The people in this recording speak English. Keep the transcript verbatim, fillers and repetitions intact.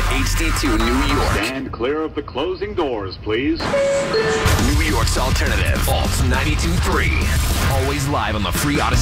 H D two New York. Stand clear of the closing doors, please. New York's alternative. Alt ninety-two point three. Always live on the free Odyssey.